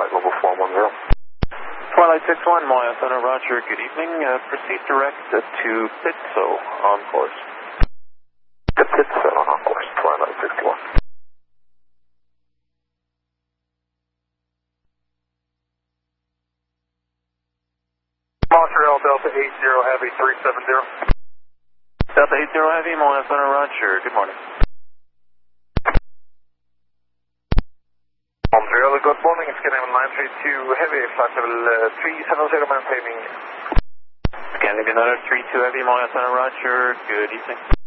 Flight level 410. Twilight 61, Moya Center, Roger, good evening. Proceed direct to Pitso on course. To Pitso on course, Twilight 61. Montreal Delta 80 Heavy 370. Delta 80 Heavy, Moya Center, Roger, good morning. Montreal, good morning. It's Scanning 932 Heavy, flight level 370, maintaining. Scanning another 32 Heavy, Moya Center, Roger, good evening.